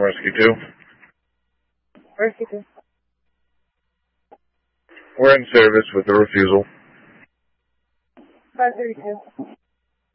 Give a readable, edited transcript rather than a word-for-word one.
Rescue 2. Rescue 2. We're in service with a refusal. 532.